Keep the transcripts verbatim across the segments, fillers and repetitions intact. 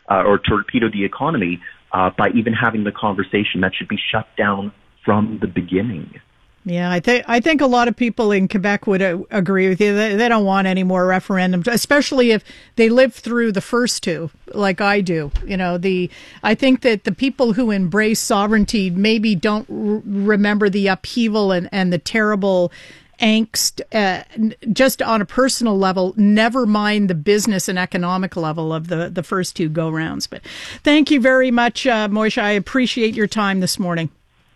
uh, or torpedo the economy uh, by even having the conversation. That should be shut down from the beginning. Yeah, I think I think a lot of people in Quebec would uh, agree with you. They, they don't want any more referendums, especially if they lived through the first two, like I do. You know, the I think that the people who embrace sovereignty maybe don't r- remember the upheaval and, and the terrible angst, uh, just on a personal level, never mind the business and economic level of the, the first two go-rounds. But thank you very much, uh, Moishe. I appreciate your time this morning.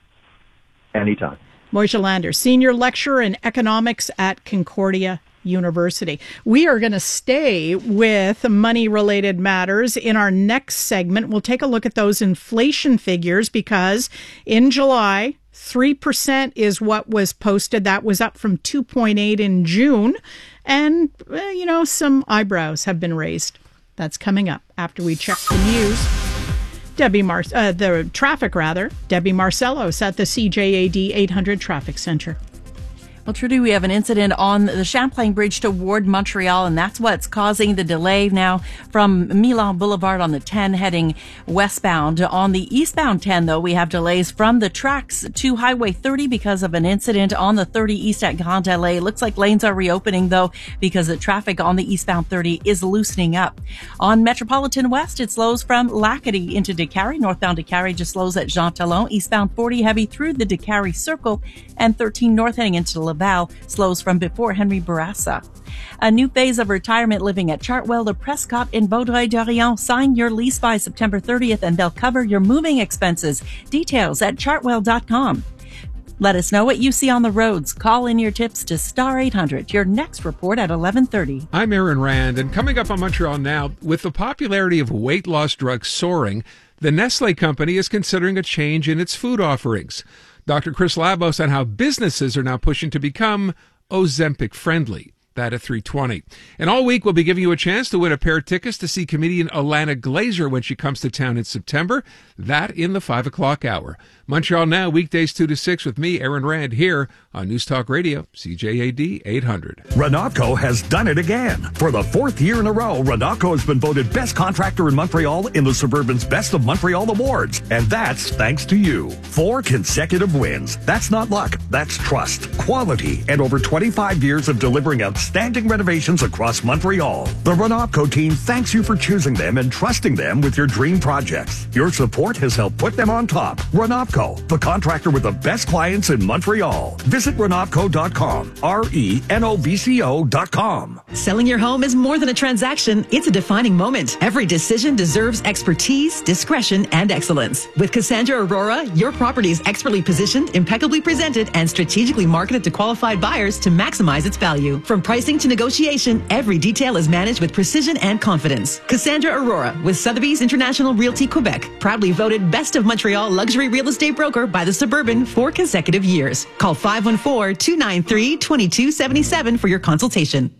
Anytime. Moishe Lander, Senior Lecturer in Economics at Concordia University. We are going to stay with money-related matters. In our next segment, we'll take a look at those inflation figures because in July, three percent is what was posted. That was up from two point eight in June. And, uh, you know, some eyebrows have been raised. That's coming up after we check the news. Debbie Mar- uh, the traffic, rather. Debbie Marcellos at the C J A D eight hundred Traffic Center. Well, Trudy, we have an incident on the Champlain Bridge toward Montreal, and that's what's causing the delay now from Milan Boulevard on the ten heading westbound. On the eastbound ten, though, we have delays from the tracks to Highway thirty because of an incident on the thirty east at Grand Allée. Looks like lanes are reopening, though, because the traffic on the eastbound thirty is loosening up. On Metropolitan West, it slows from Lacadie into Décarie. Northbound Décarie just slows at Jean Talon. Eastbound forty heavy through the Décarie Circle, and thirteen north heading into Laval slows from before Henry Bourassa. A new phase of retirement living at Chartwell de Prescott in Vaudreuil-Dorion. Sign your lease by September thirtieth and they'll cover your moving expenses. Details at chartwell dot com. Let us know what you see on the roads. Call in your tips to Star eight hundred. Your next report at eleven thirty. I'm Aaron Rand, and coming up on Montreal Now, with the popularity of weight loss drugs soaring, the Nestle company is considering a change in its food offerings. Doctor Chris Labos on how businesses are now pushing to become Ozempic friendly. That at three twenty. And all week, we'll be giving you a chance to win a pair of tickets to see comedian Alana Glazer when she comes to town in September. That in the five o'clock hour. Montreal Now, weekdays two to six with me, Aaron Rand, here on News Talk Radio, C J A D eight hundred. Renatco has done it again. For the fourth year in a row, Renatco has been voted best contractor in Montreal in the Suburban's Best of Montreal Awards. And that's thanks to you. Four consecutive wins. That's not luck. That's trust, quality, and over twenty-five years of delivering outstanding renovations across Montreal. The Renatco team thanks you for choosing them and trusting them with your dream projects. Your support has helped put them on top. Renatco, the contractor with the best clients in Montreal. Visit renatco dot com. R E N O V C O dot com. Selling your home is more than a transaction. It's a defining moment. Every decision deserves expertise, discretion, and excellence. With Cassandra Aurora, your property is expertly positioned, impeccably presented, and strategically marketed to qualified buyers to maximize its value. From pricing to negotiation, every detail is managed with precision and confidence. Cassandra Aurora with Sotheby's International Realty Quebec, proudly voted Best of Montreal Luxury Real Estate Broker by the Suburban four consecutive years. Call five one four, two nine three, two two seven seven for your consultation.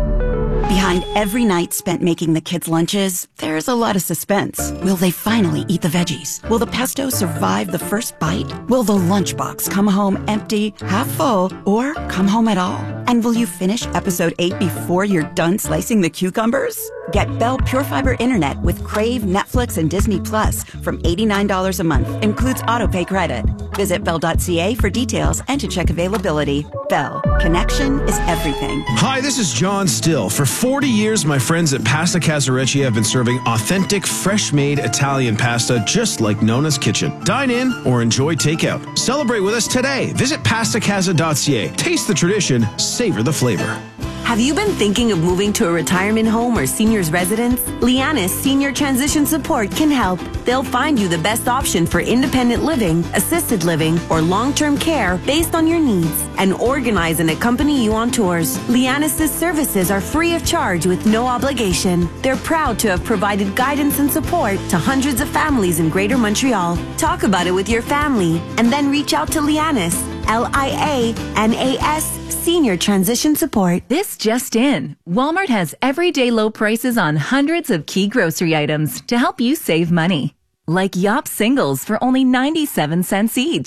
Behind every night spent making the kids' lunches, there's a lot of suspense. Will they finally eat the veggies? Will the pesto survive the first bite? Will the lunchbox come home empty, half full, or come home at all? And will you finish episode eight before you're done slicing the cucumbers? Get Bell Pure Fiber Internet with Crave, Netflix, and Disney Plus from eighty-nine dollars a month. Includes autopay credit. Visit bell dot c a for details and to check availability. Bell. Connection is everything. Hi, this is John Still. For forty years, my friends at Pasta Casarecci have been serving authentic, fresh-made Italian pasta just like Nona's Kitchen. Dine in or enjoy takeout. Celebrate with us today. Visit pasta casa dot c a. Taste the tradition, savor the flavor. Have you been thinking of moving to a retirement home or senior's residence? Lianis Senior Transition Support can help. They'll find you the best option for independent living, assisted living, or long-term care based on your needs and organize and accompany you on tours. Lianis' services are free of charge with no obligation. They're proud to have provided guidance and support to hundreds of families in Greater Montreal. Talk about it with your family and then reach out to Lianis, L I A N A S, Senior Transition Support. This just in. Walmart has everyday low prices on hundreds of key grocery items to help you save money. Like Yop singles for only ninety-seven cents each.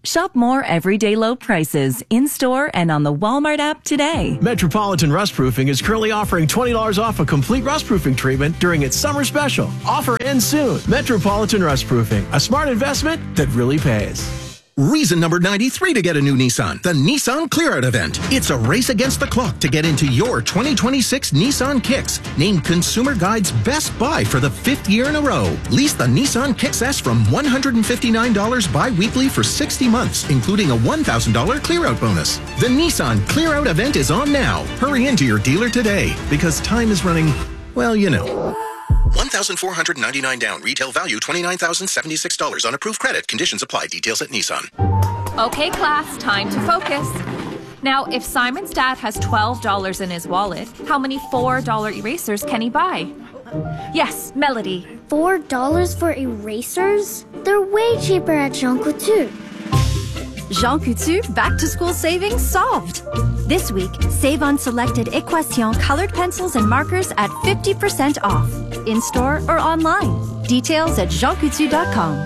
Shop more everyday low prices in-store and on the Walmart app today. Metropolitan Rust Proofing is currently offering twenty dollars off a complete rust proofing treatment during its summer special. Offer ends soon. Metropolitan Rust Proofing, a smart investment that really pays. Reason number ninety-three to get a new Nissan, the Nissan Clear Out event. It's a race against the clock to get into your twenty twenty-six Nissan Kicks, named Consumer Guide's best buy for the fifth year in a row. Lease the Nissan Kicks S from one hundred fifty-nine dollars bi-weekly for sixty months, including a one thousand dollars Clear Out bonus. The Nissan Clear Out event is on now. Hurry into your dealer today, because time is running, well, you know. one thousand four hundred ninety-nine down. Retail value twenty-nine thousand seventy-six dollars on approved credit. Conditions apply. Details at Nissan. Okay, class, time to focus. Now, if Simon's dad has twelve dollars in his wallet, how many four dollar erasers can he buy? Yes, Melody. four dollars for erasers? They're way cheaper at Jean Coutu. Jean Coutu back-to-school savings solved. This week, save on selected Equation colored pencils and markers at fifty percent off. In-store or online. Details at jean coutu dot com.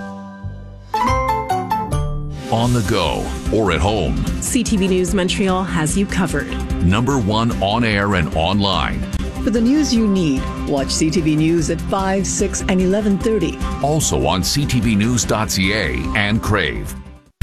On the go or at home, C T V News Montreal has you covered. Number one on air and online. For the news you need, watch C T V News at five, six, and eleven thirty. Also on c t v news dot c a and Crave.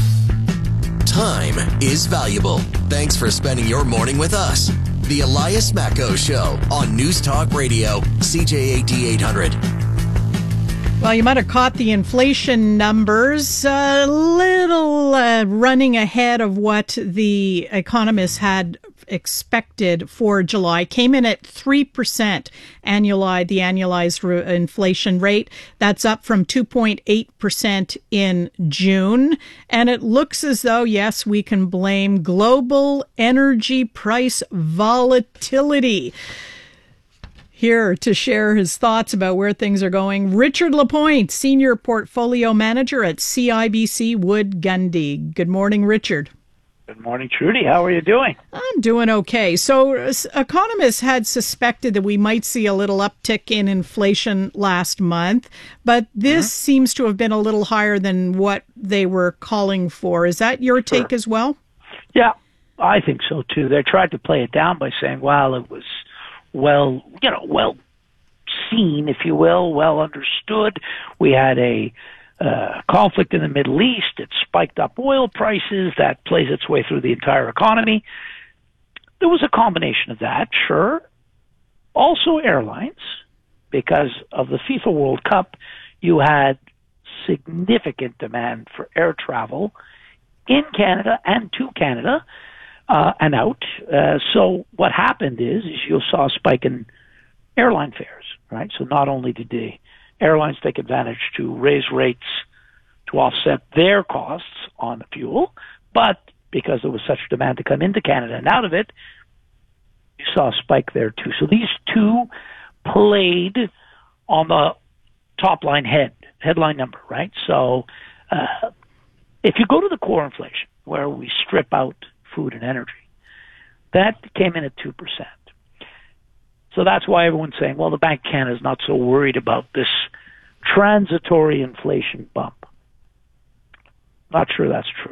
Time is valuable. Thanks for spending your morning with us. The Elias Macko Show on News Talk Radio, C J A D eight hundred. Well, you might have caught the inflation numbers a little uh, running ahead of what the economists had expected for July. Came in at three percent annualized, the annualized re- inflation rate. That's up from two point eight percent in June. And it looks as though, yes, we can blame global energy price volatility. Here to share his thoughts about where things are going, Richard Lapointe, Senior Portfolio Manager at C I B C Wood Gundy. Good morning, Richard. Good morning, Trudy. How are you doing? I'm doing okay. So economists had suspected that we might see a little uptick in inflation last month, but this mm-hmm. seems to have been a little higher than what they were calling for. Is that your Sure. take as well? Yeah, I think so, too. They tried to play it down by saying, well, it was well, you know, well seen, if you will, well understood. We had a uh, conflict in the Middle East. It spiked up oil prices. That plays its way through the entire economy. There was a combination of that, sure. Also airlines, because of the FIFA World Cup, you had significant demand for air travel in Canada and to Canada. Uh, and out. Uh, so what happened is, is you saw a spike in airline fares, right? So not only did the airlines take advantage to raise rates to offset their costs on the fuel, but because there was such demand to come into Canada and out of it, you saw a spike there too. So these two played on the top line head, headline number, right? So uh, if you go to the core inflation, where we strip out food and energy, that came in at two percent. So that's why everyone's saying, well, the Bank of Canada is not so worried about this transitory inflation bump. Not sure that's true.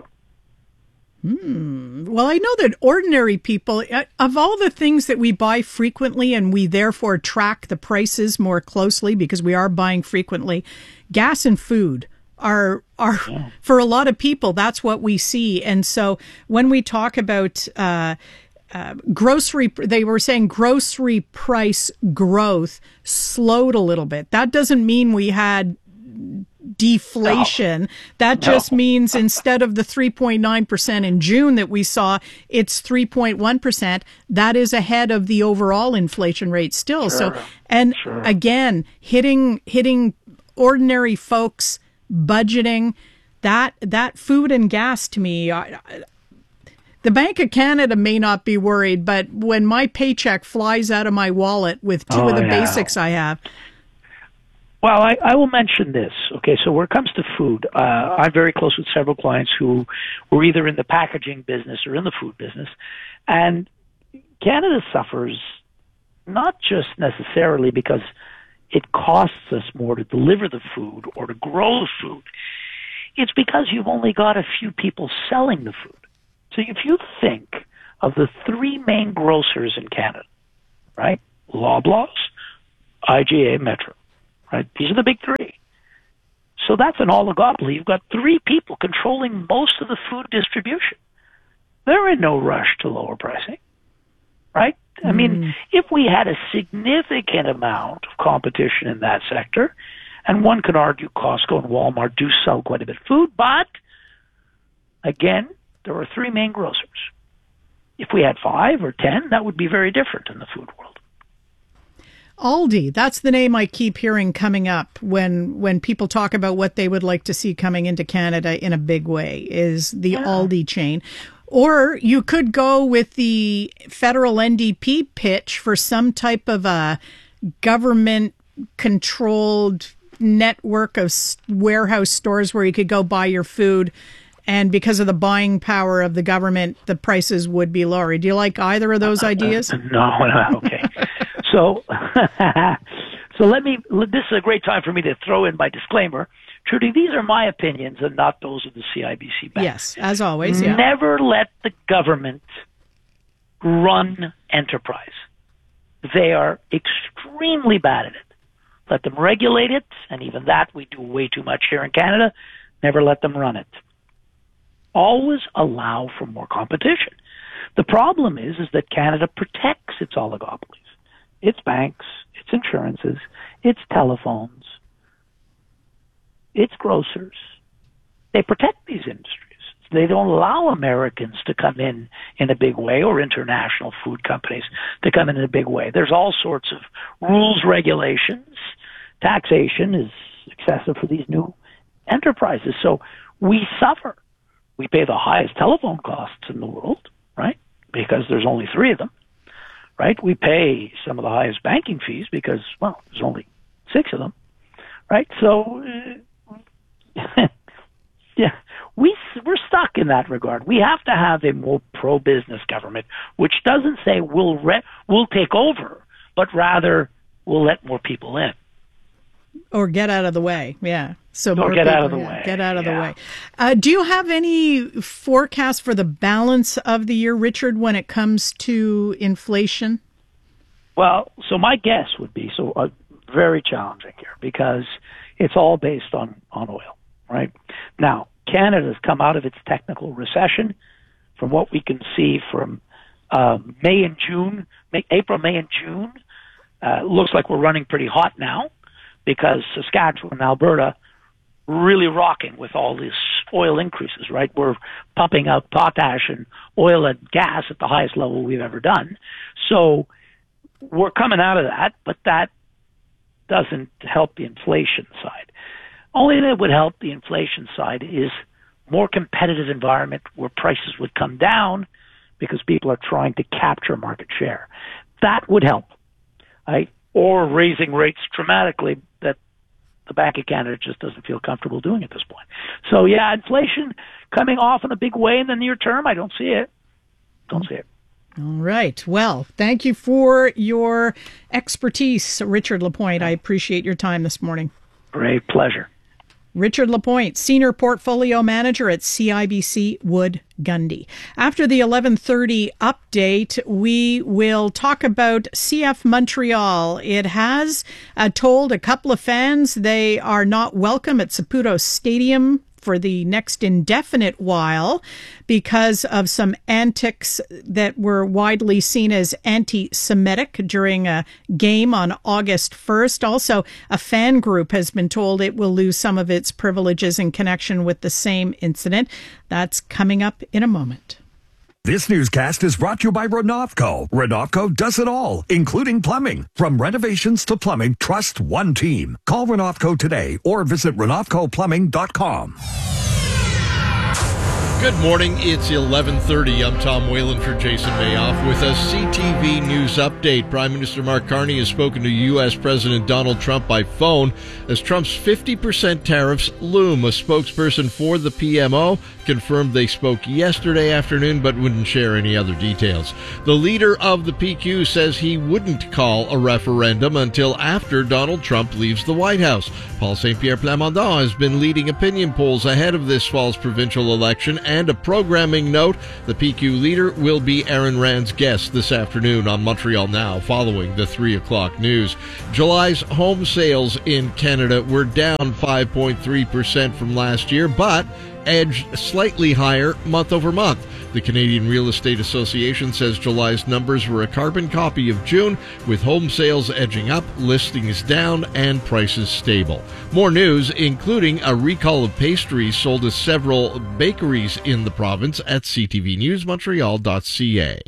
Hmm. Well, I know that ordinary people, of all the things that we buy frequently and we therefore track the prices more closely because we are buying frequently, gas and food are are yeah. for a lot of people, that's what we see. And so when we talk about uh, uh, grocery, they were saying grocery price growth slowed a little bit. That doesn't mean we had deflation. No. That just no. means instead of the three point nine percent in June that we saw, it's three point one percent. That is ahead of the overall inflation rate still. Sure. So, and sure. again, hitting hitting ordinary folks budgeting, that that food and gas to me, I, I, the Bank of Canada may not be worried, but when my paycheck flies out of my wallet with two oh, of the yeah. basics I have. Well, I, I will mention this. Okay, so where it comes to food, uh, I'm very close with several clients who were either in the packaging business or in the food business, and Canada suffers not just necessarily because it costs us more to deliver the food or to grow the food. It's because you've only got a few people selling the food. So if you think of the three main grocers in Canada, right? Loblaws, I G A, Metro, right? These are the big three. So that's an oligopoly. You've got three people controlling most of the food distribution. They're in no rush to lower pricing, right? I mean, if we had a significant amount of competition in that sector, and one could argue Costco and Walmart do sell quite a bit of food, but again, there are three main grocers. If we had five or ten, that would be very different in the food world. Aldi, that's the name I keep hearing coming up when when people talk about what they would like to see coming into Canada in a big way, is the yeah. Aldi chain. Or you could go with the federal N D P pitch for some type of a government-controlled network of warehouse stores where you could go buy your food, and because of the buying power of the government, the prices would be lower. Do you like either of those ideas? Uh, no, no, okay. so, so let me. This is a great time for me to throw in my disclaimer. Trudy, these are my opinions and not those of the C I B C Bank. Yes, as always. Yeah. Never let the government run enterprise. They are extremely bad at it. Let them regulate it, and even that we do way too much here in Canada. Never let them run it. Always allow for more competition. The problem is, is that Canada protects its oligopolies, its banks, its insurances, its telephones, its grocers. They protect these industries. They don't allow Americans to come in in a big way, or international food companies to come in in a big way. There's all sorts of rules, regulations. Taxation is excessive for these new enterprises. So we suffer. We pay the highest telephone costs in the world, right? Because there's only three of them, right? We pay some of the highest banking fees because, well, there's only six of them, right? So, uh, yeah, we, we're stuck in that regard. We have to have a more pro-business government, which doesn't say we'll, re- we'll take over, but rather we'll let more people in. Or get out of the way, yeah. So or more get people, out of the yeah, way. Get out of yeah. the way. Uh, do you have any forecast for the balance of the year, Richard, when it comes to inflation? Well, so my guess would be so uh, very challenging here because it's all based on, on oil, right? Now, Canada's come out of its technical recession. From what we can see from uh, May and June, May, April, May, and June, uh, looks like we're running pretty hot now, because Saskatchewan and Alberta really rocking with all these oil increases, right? We're pumping out potash and oil and gas at the highest level we've ever done. So we're coming out of that, but that doesn't help the inflation side. Only thing that would help the inflation side is more competitive environment where prices would come down because people are trying to capture market share. That would help, right? Or raising rates dramatically that the Bank of Canada just doesn't feel comfortable doing at this point. So, yeah, inflation coming off in a big way in the near term, I don't see it. Don't see it. All right. Well, thank you for your expertise, Richard Lapointe. I appreciate your time this morning. Great pleasure. Richard Lapointe, Senior Portfolio Manager at C I B C Wood Gundy. After the eleven thirty update, we will talk about C F Montreal. It has uh, told a couple of fans they are not welcome at Saputo Stadium for the next indefinite while because of some antics that were widely seen as anti-Semitic during a game on August first. Also, a fan group has been told it will lose some of its privileges in connection with the same incident. That's coming up in a moment. This newscast is brought to you by Renovco. Renovco does it all, including plumbing. From renovations to plumbing, trust one team. Call Renovco today or visit renovco plumbing dot com. Good morning. It's eleven thirty. I'm Tom Whalen for Jason Mayoff with a C T V News update. Prime Minister Mark Carney has spoken to U S President Donald Trump by phone as Trump's fifty percent tariffs loom. A spokesperson for the P M O confirmed they spoke yesterday afternoon but wouldn't share any other details. The leader of the P Q says he wouldn't call a referendum until after Donald Trump leaves the White House. Paul Saint Pierre Plamondon has been leading opinion polls ahead of this fall's provincial election. And a programming note, the P Q leader will be Aaron Rand's guest this afternoon on Montreal Now following the three o'clock news. July's home sales in Canada were down five point three percent from last year, but edged slightly higher month over month. The Canadian Real Estate Association says July's numbers were a carbon copy of June, with home sales edging up, listings down, and prices stable. More news, including a recall of pastries sold to several bakeries in the province at c t v news montreal dot c a.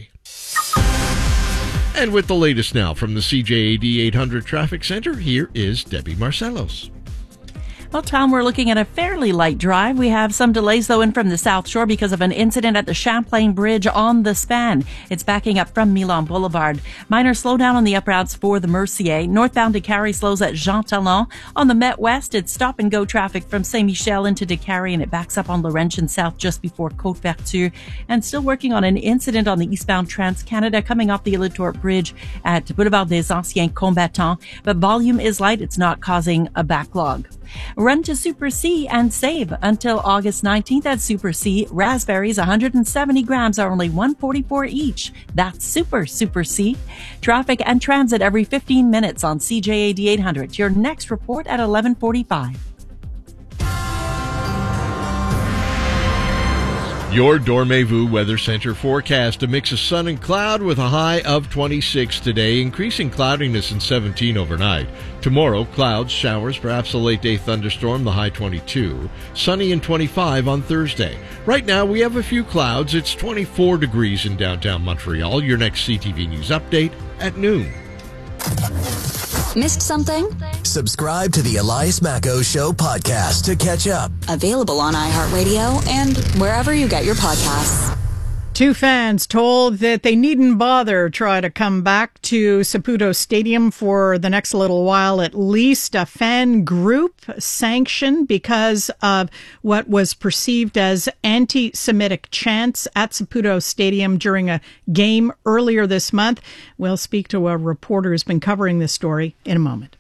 And with the latest now from the C J A D eight hundred Traffic Center, here is Debbie Marcellos. Well, Tom, we're looking at a fairly light drive. We have some delays, though, in from the South Shore because of an incident at the Champlain Bridge on the span. It's backing up from Milan Boulevard. Minor slowdown on the up routes for the Mercier. Northbound to Carrie slows at Jean Talon. On the Met West, it's stop-and-go traffic from Saint-Michel into Décarie, and it backs up on Laurentian South just before Côte-Vertu. And still working on an incident on the eastbound Trans-Canada coming off the Illitour Bridge at Boulevard des Anciens Combattants. But volume is light. It's not causing a backlog. Run to Super C and save until August nineteenth at Super C. Raspberries, one hundred seventy grams, are only one dollar forty-four each. That's Super Super C. Traffic and transit every fifteen minutes on C J A D eight hundred. Your next report at eleven forty-five. Your Dormez-vous Weather Center forecast: a mix of sun and cloud with a high of twenty-six today, increasing cloudiness in seventeen overnight. Tomorrow, clouds, showers, perhaps a late-day thunderstorm, the high twenty-two. Sunny and twenty-five on Thursday. Right now, we have a few clouds. It's twenty-four degrees in downtown Montreal. Your next C T V News update at noon. Missed something? Subscribe to the Elias Macco Show podcast to catch up. Available on iHeartRadio and wherever you get your podcasts. Two fans told that they needn't bother try to come back to Saputo Stadium for the next little while, at least. A fan group sanctioned because of what was perceived as anti-Semitic chants at Saputo Stadium during a game earlier this month. We'll speak to a reporter who's been covering this story in a moment.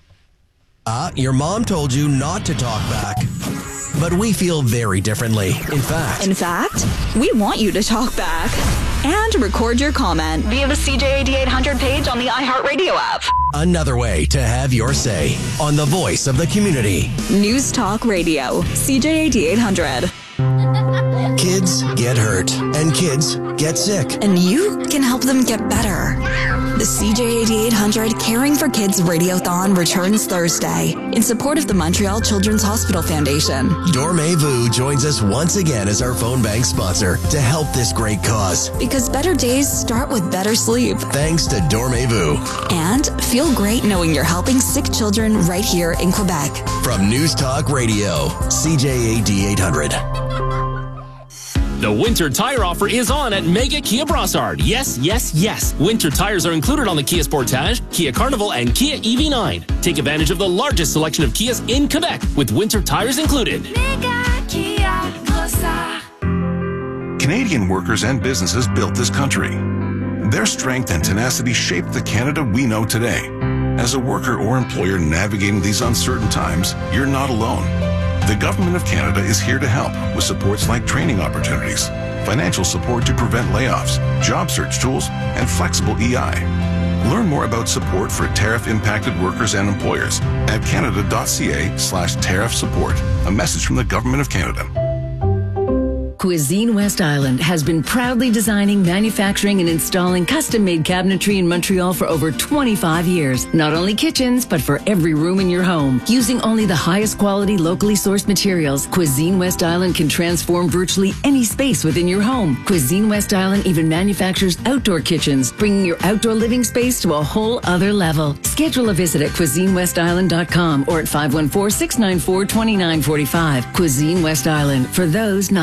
Uh, your mom told you not to talk back. But we feel very differently. In fact. In fact, we want you to talk back and record your comment via the C J A D eight hundred page on the iHeartRadio app. Another way to have your say on the voice of the community. News Talk Radio, C J A D eight hundred. Kids get hurt and kids get sick. And you can help them get better. The C J A D eight hundred Caring for Kids Radiothon returns Thursday in support of the Montreal Children's Hospital Foundation. Dormez-vous joins us once again as our phone bank sponsor to help this great cause. Because better days start with better sleep. Thanks to Dormez-vous. And feel great knowing you're helping sick children right here in Quebec. From News Talk Radio, C J A D eight hundred. The winter tire offer is on at Mega Kia Brossard. Yes, yes, yes. Winter tires are included on the Kia Sportage, Kia Carnival, and Kia E V nine. Take advantage of the largest selection of Kias in Quebec with winter tires included. Mega Kia Brossard. Canadian workers and businesses built this country. Their strength and tenacity shaped the Canada we know today. As a worker or employer navigating these uncertain times, you're not alone. The Government of Canada is here to help with supports like training opportunities, financial support to prevent layoffs, job search tools, and flexible E I. Learn more about support for tariff-impacted workers and employers at canada.ca slash tariff support. A message from the Government of Canada. Cuisine West Island has been proudly designing, manufacturing, and installing custom-made cabinetry in Montreal for over twenty-five years. Not only kitchens, but for every room in your home. Using only the highest quality, locally sourced materials, Cuisine West Island can transform virtually any space within your home. Cuisine West Island even manufactures outdoor kitchens, bringing your outdoor living space to a whole other level. Schedule a visit at cuisine west island dot com or at five one four, six nine four, two nine four five. Cuisine West Island, for those not easily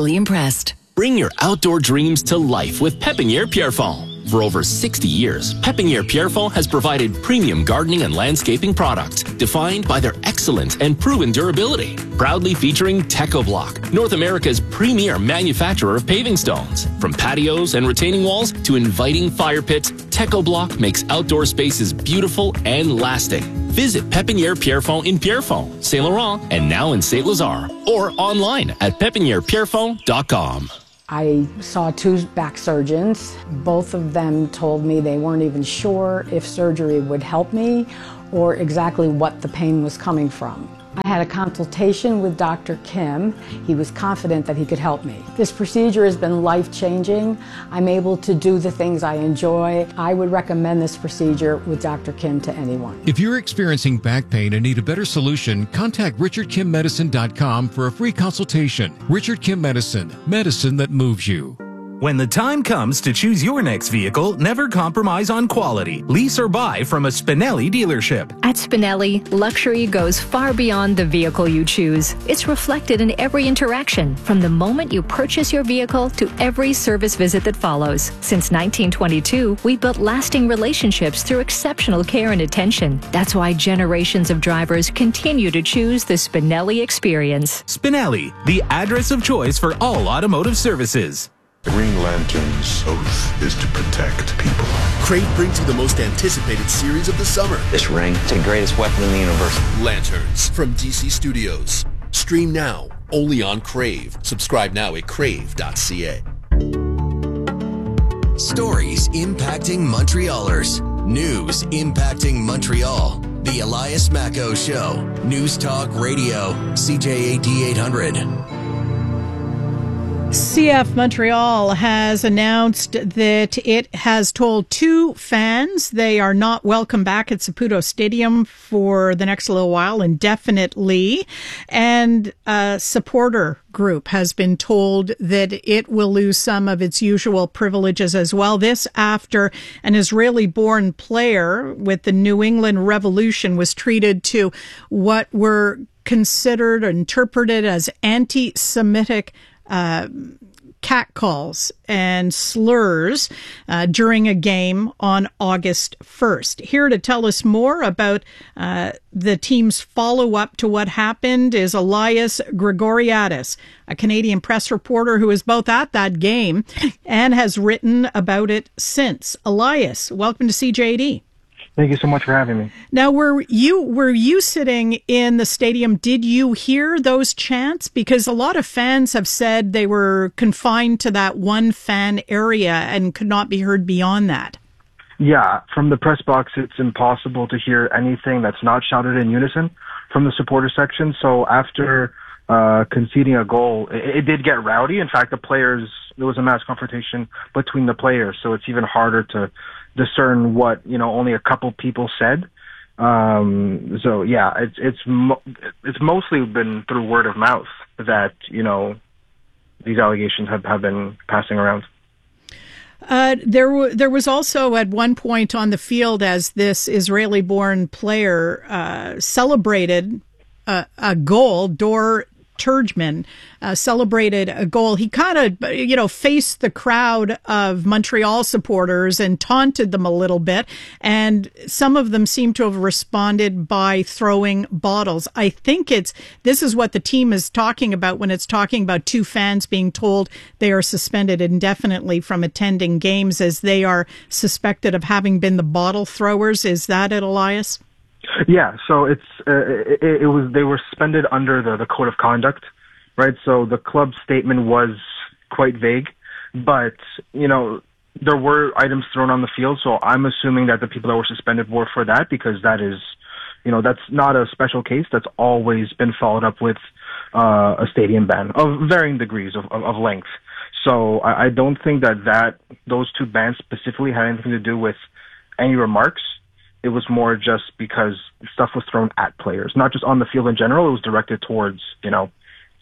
visually impressed. Bring your outdoor dreams to life with Pépinière Pierrefonds. For over sixty years, Pépinière Pierrefonds has provided premium gardening and landscaping products defined by their excellent and proven durability. Proudly featuring TechoBlock, North America's premier manufacturer of paving stones. From patios and retaining walls to inviting fire pits, TechoBlock makes outdoor spaces beautiful and lasting. Visit Pépinière Pierrefonds in Pierrefonds, Saint Laurent, and now in Saint Lazare, or online at pépinière pierrefonds dot com. I saw two back surgeons. Both of them told me they weren't even sure if surgery would help me or exactly what the pain was coming from. I had a consultation with Doctor Kim. He was confident that he could help me. This procedure has been life-changing. I'm able to do the things I enjoy. I would recommend this procedure with Doctor Kim to anyone. If you're experiencing back pain and need a better solution, contact richard kim medicine dot com for a free consultation. Richard Kim Medicine, medicine that moves you. When the time comes to choose your next vehicle, never compromise on quality. Lease or buy from a Spinelli dealership. At Spinelli, luxury goes far beyond the vehicle you choose. It's reflected in every interaction, from the moment you purchase your vehicle to every service visit that follows. Since nineteen twenty-two, we built lasting relationships through exceptional care and attention. That's why generations of drivers continue to choose the Spinelli experience. Spinelli, the address of choice for all automotive services. The Green Lantern's oath is to protect people. Crave brings you the most anticipated series of the summer. This ring is the greatest weapon in the universe. Lanterns from D C Studios. Stream now, only on Crave. Subscribe now at crave dot c a. Stories impacting Montrealers. News impacting Montreal. The Elias Macko Show. News Talk Radio. C J A D eight hundred. C F Montreal has announced that it has told two fans they are not welcome back at Saputo Stadium for the next little while, indefinitely. And a supporter group has been told that it will lose some of its usual privileges as well. This after an Israeli-born player with the New England Revolution was treated to what were considered or interpreted as anti-Semitic Uh, catcalls and slurs uh, during a game on August first. Here to tell us more about uh, the team's follow-up to what happened is Elias Grigoriadis, a Canadian press reporter who is both at that game and has written about it since. Elias, welcome to C J A D. Thank you so much for having me. Now, were you were you sitting in the stadium? Did you hear those chants? Because a lot of fans have said they were confined to that one fan area and could not be heard beyond that. Yeah, from the press box, it's impossible to hear anything that's not shouted in unison from the supporter section. So after uh, conceding a goal, it, it did get rowdy. In fact, the players, there was a mass confrontation between the players, so it's even harder to discern what, you know, only a couple people said. Um, so yeah, it's, it's, mo- it's mostly been through word of mouth that, you know, these allegations have, have been passing around. Uh, there, w- there was also at one point on the field as this Israeli-born player uh, celebrated a, a goal, Dor Turgeman uh, celebrated a goal. He kind of, you know, faced the crowd of Montreal supporters and taunted them a little bit. And some of them seem to have responded by throwing bottles. I think it's, this is what the team is talking about when it's talking about two fans being told they are suspended indefinitely from attending games as they are suspected of having been the bottle throwers. Is that it, Elias? Yeah, so it's uh, it, it was they were suspended under the, the code of conduct, right? So the club's statement was quite vague, but you know there were items thrown on the field. So I'm assuming that the people that were suspended were for that, because that is, you know, that's not a special case. That's always been followed up with uh, a stadium ban of varying degrees of, of, of length. So I, I don't think that that those two bans specifically had anything to do with any remarks. It was more just because stuff was thrown at players, not just on the field in general. It was directed towards, you know,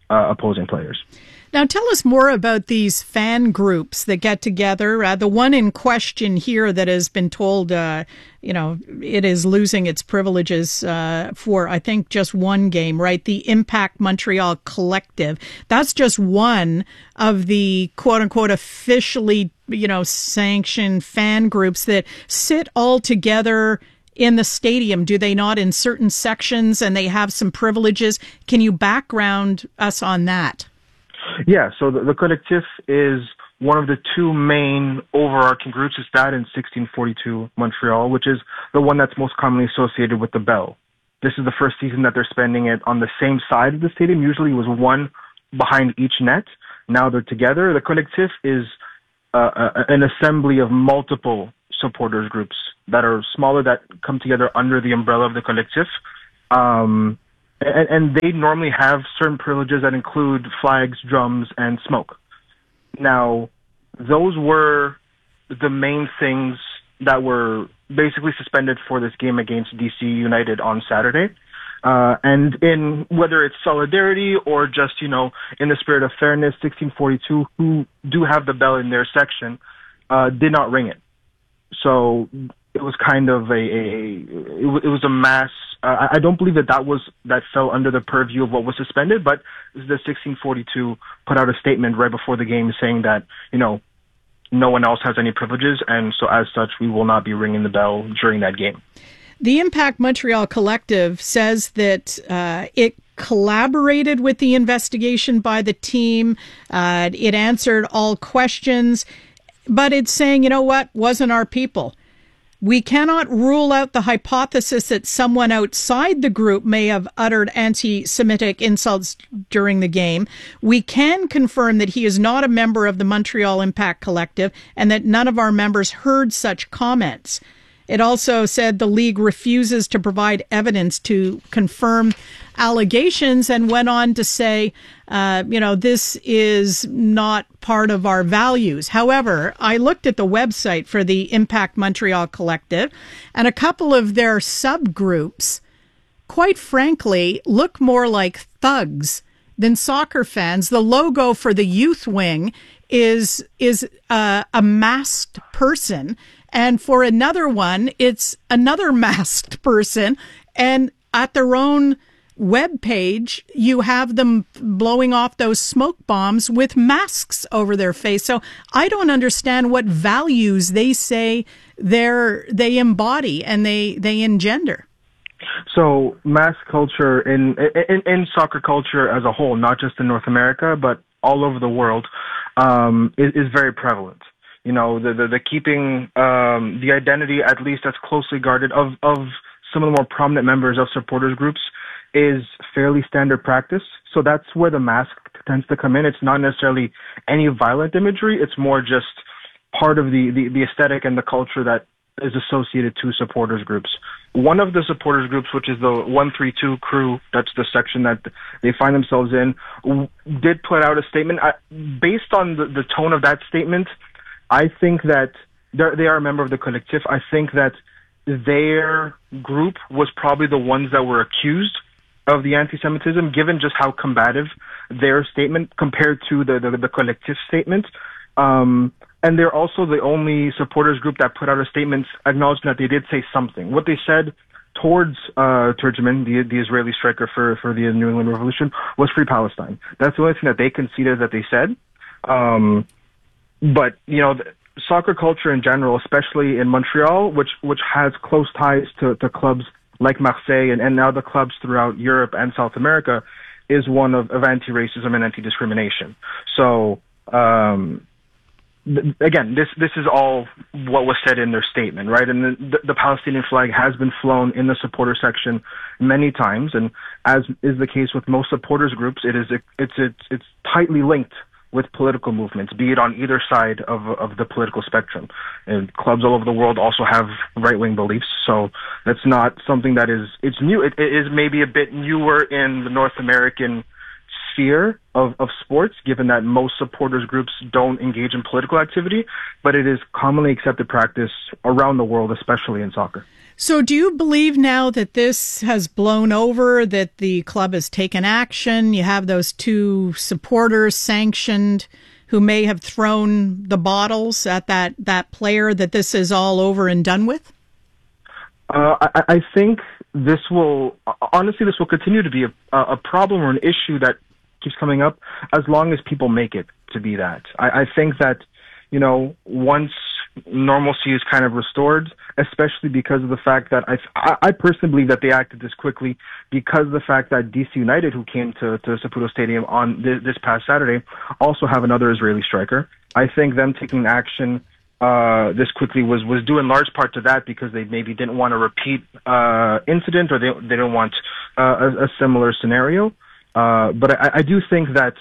uh, opposing players. Now, tell us more about these fan groups that get together. Uh, the one in question here that has been told, uh, you know, it is losing its privileges uh, for, I think, just one game, right? The Impact Montreal Collective. That's just one of the quote unquote officially, you know, sanctioned fan groups that sit all together in the stadium, do they not, in certain sections, and they have some privileges? Can you background us on that? Yeah, so the, the Collectif is one of the two main overarching groups. It's that in sixteen forty-two Montreal, which is the one that's most commonly associated with the Bell. This is the first season that they're spending it on the same side of the stadium. Usually it was one behind each net. Now they're together. The Collectif is uh, a, an assembly of multiple supporters groups that are smaller, that come together under the umbrella of the Collectif. Um, and, and they normally have certain privileges that include flags, drums, and smoke. Now, those were the main things that were basically suspended for this game against D C United on Saturday. Uh, and in whether it's solidarity or just, you know, in the spirit of fairness, sixteen forty-two, who do have the bell in their section, uh, did not ring it. So it was kind of a, a it, w- it was a mass. Uh, I don't believe that that was that fell under the purview of what was suspended, but the sixteen forty-two put out a statement right before the game saying that, you know, no one else has any privileges, and so as such, we will not be ringing the bell during that game. The Impact Montreal Collective says that uh, it collaborated with the investigation by the team. Uh, it answered all questions, but it's saying, you know what, wasn't our people. We cannot rule out the hypothesis that someone outside the group may have uttered anti-Semitic insults during the game. We can confirm that he is not a member of the Montreal Impact Collective and that none of our members heard such comments. It also said the league refuses to provide evidence to confirm allegations and went on to say, uh, you know, this is not part of our values. However, I looked at the website for the Impact Montreal Collective, and a couple of their subgroups, quite frankly, look more like thugs than soccer fans. The logo for the youth wing is is uh, a masked person. And for another one, it's another masked person. And at their own webpage, you have them blowing off those smoke bombs with masks over their face. So I don't understand what values they say they're, they embody and they, they engender. So mass culture in, in in soccer culture as a whole, not just in North America, but all over the world, um, is, is very prevalent. You know, the, the, the keeping um, the identity, at least that's closely guarded, of, of some of the more prominent members of supporters groups is fairly standard practice. So that's where the mask tends to come in. It's not necessarily any violent imagery. It's more just part of the, the, the aesthetic and the culture that is associated to supporters groups. One of the supporters groups, which is the one three two crew, that's the section that they find themselves in, did put out a statement. I, based on the, the tone of that statement, I think that they are a member of the Collectif. I think that their group was probably the ones that were accused of the anti-Semitism, given just how combative their statement compared to the, the, the Collectif statement. Um, and they're also the only supporters group that put out a statement acknowledging that they did say something. What they said towards uh, Turgeman, the, the Israeli striker for, for the New England Revolution, was Free Palestine. That's the only thing that they conceded that they said. Um, But, you know, soccer culture in general, especially in Montreal, which which has close ties to, to clubs like Marseille and, and now the clubs throughout Europe and South America, is one of, of anti-racism and anti-discrimination. So, um, th- again, this this is all what was said in their statement, right? And the, the Palestinian flag has been flown in the supporter section many times, and as is the case with most supporters groups, it is it's it's it's tightly linked with political movements, be it on either side of of the political spectrum. And clubs all over the world also have right-wing beliefs, so that's not something that is, it's new. It, it is maybe a bit newer in the North American sphere of, of sports, given that most supporters groups don't engage in political activity, but it is commonly accepted practice around the world, especially in soccer. So do you believe now that this has blown over, that the club has taken action? You have those two supporters sanctioned who may have thrown the bottles at that, that player, that this is all over and done with? Uh, I, I think this will, honestly, this will continue to be a, a problem or an issue that keeps coming up as long as people make it to be that. I, I think that, you know, once normalcy is kind of restored, especially because of the fact that I, I personally believe that they acted this quickly because of the fact that D C United, who came to, to Saputo Stadium on this, this past Saturday, also have another Israeli striker. I think them taking action uh, this quickly was, was due in large part to that because they maybe didn't want a repeat uh, incident or they, they didn't want uh, a, a similar scenario. Uh, but I, I do think that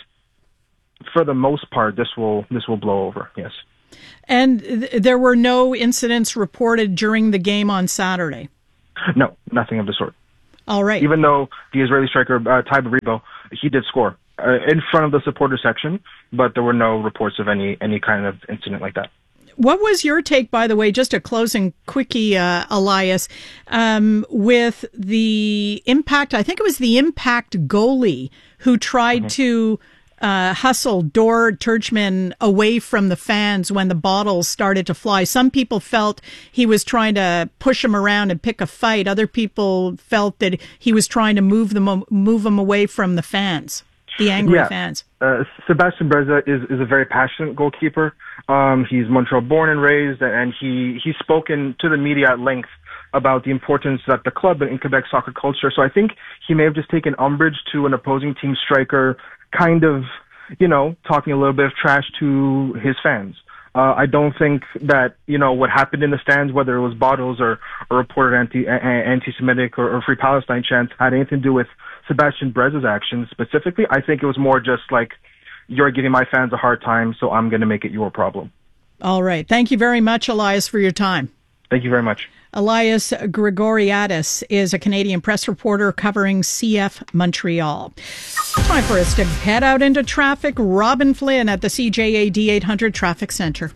for the most part, this will this will blow over, yes. And th- there were no incidents reported during the game on Saturday? No, nothing of the sort. All right. Even though the Israeli striker, uh, Ty Baribo, he did score uh, in front of the supporter section, but there were no reports of any, any kind of incident like that. What was your take, by the way, just a closing quickie, uh, Elias, um, with the Impact, I think it was the Impact goalie who tried mm-hmm. to uh, hustle Dor Turgeman away from the fans when the bottles started to fly. Some people felt he was trying to push them around and pick a fight. Other people felt that he was trying to move them, move them away from the fans, the angry yeah. fans. Uh, Sebastian Breza is, is a very passionate goalkeeper. Um, he's Montreal born and raised, and he, he's spoken to the media at length about the importance that the club in Quebec soccer culture. So I think he may have just taken umbrage to an opposing team striker kind of, you know, talking a little bit of trash to his fans. Uh, I don't think that, you know, what happened in the stands, whether it was bottles or, or reported anti, a, anti-Semitic or, or Free Palestine chants, had anything to do with Sebastian Breza's actions specifically. I think it was more just like, you're giving my fans a hard time, so I'm going to make it your problem. All right. Thank you very much, Elias, for your time. Thank you very much. Elias Grigoriadis is a Canadian press reporter covering C F Montreal. Time for us to head out into traffic. Robin Flynn at the C J A D eight hundred Traffic Center.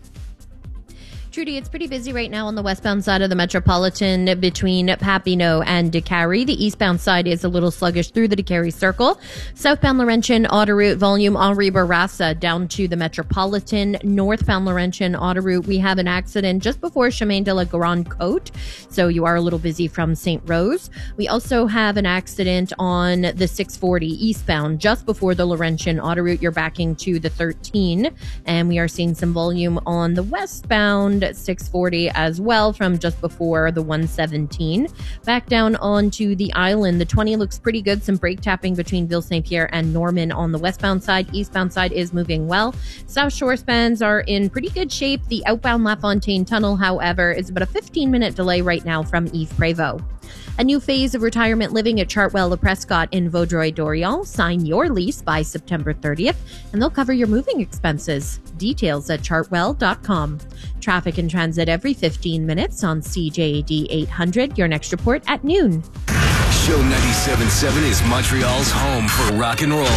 Trudy, it's pretty busy right now on the westbound side of the Metropolitan between Papineau and DeCarry. The eastbound side is a little sluggish through the DeCarry Circle. Southbound Laurentian autoroute volume Henri Bourassa down to the Metropolitan. Northbound Laurentian autoroute, we have an accident just before Chemin de la Grande Côte, so you are a little busy from Saint Rose. We also have an accident on the six forty eastbound just before the Laurentian autoroute. You're backing to the thirteen, and we are seeing some volume on the westbound six forty as well from just before the one seventeen. Back down onto the island, the twenty looks pretty good. Some brake tapping between Ville Saint Pierre and Norman on the westbound side. Eastbound side is moving well. South Shore spans are in pretty good shape. The outbound LaFontaine Tunnel, however, is about a fifteen minute delay right now from Yves Prévost. A new phase of retirement living at Chartwell Le Prescott in Vaudreuil-Dorion. Sign your lease by September thirtieth, and they'll cover your moving expenses. Details at chartwell dot com. Traffic and transit every fifteen minutes on C J A D eight hundred. Your next report at noon. Show ninety-seven point seven is Montreal's home for rock and roll.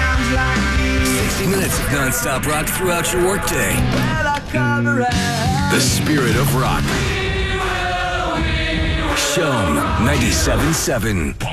sixty minutes of non-stop rock throughout your workday. The spirit of rock. Show ninety-seven point seven.